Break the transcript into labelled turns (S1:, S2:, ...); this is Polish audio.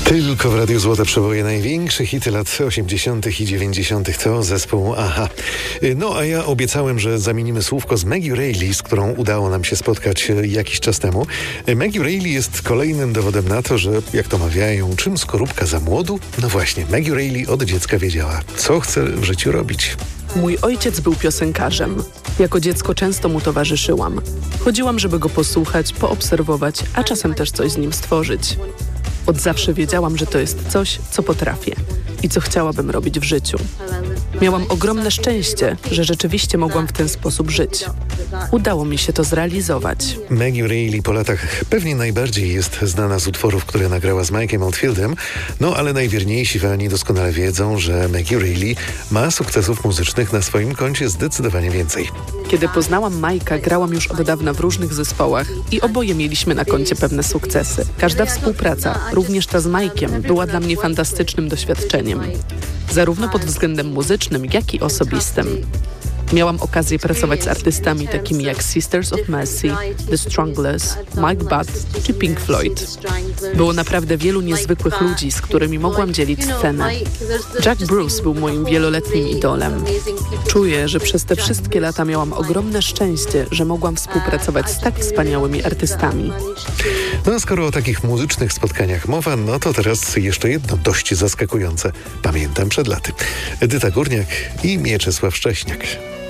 S1: Tylko w Radiu Złote Przeboje największe hity lat 80. i 90. to zespół Aha. No a ja obiecałem, że zamienimy słówko z Maggie Reilly, z którą udało nam się spotkać jakiś czas temu. Maggie Reilly jest kolejnym dowodem na to, że jak to mawiają, czym skorupka za młodu? No właśnie, Maggie Reilly od dziecka wiedziała, co chce w życiu robić.
S2: Mój ojciec był piosenkarzem. Jako dziecko często mu towarzyszyłam. Chodziłam, żeby go posłuchać, poobserwować, a czasem też coś z nim stworzyć. Od zawsze wiedziałam, że to jest coś, co potrafię i co chciałabym robić w życiu. Miałam ogromne szczęście, że rzeczywiście mogłam w ten sposób żyć. Udało mi się to zrealizować.
S1: Maggie Reilly po latach pewnie najbardziej jest znana z utworów, które nagrała z Mike'em Oldfieldem, no ale najwierniejsi fani doskonale wiedzą, że Maggie Reilly ma sukcesów muzycznych na swoim koncie zdecydowanie więcej.
S2: Kiedy poznałam Mike'a, grałam już od dawna w różnych zespołach i oboje mieliśmy na koncie pewne sukcesy. Każda współpraca, również ta z Mike'iem, była dla mnie fantastycznym doświadczeniem. Zarówno pod względem muzycznym, jak i osobistym. Miałam okazję pracować z artystami takimi jak Sisters of Mercy, The Stranglers, Mike Butt czy Pink Floyd. Było naprawdę wielu niezwykłych ludzi, z którymi mogłam dzielić scenę. Jack Bruce był moim wieloletnim idolem. Czuję, że przez te wszystkie lata miałam ogromne szczęście, że mogłam współpracować z tak wspaniałymi artystami.
S1: No a skoro o takich muzycznych spotkaniach mowa, no to teraz jeszcze jedno dość zaskakujące. Pamiętam przed laty. Edyta Górniak i Mieczysław Szcześniak.